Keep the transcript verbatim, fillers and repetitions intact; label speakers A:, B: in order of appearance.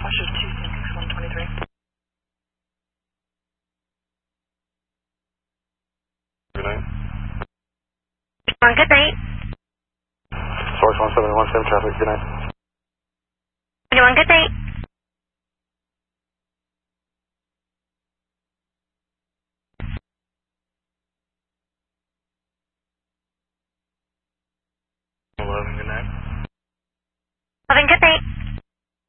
A: Russia two six one twenty-three.
B: Good night.
C: One, good night.
B: Source one seven one seven traffic, good night.
C: Anyone, good night.
B: eleven, good night.
C: eleven, good night.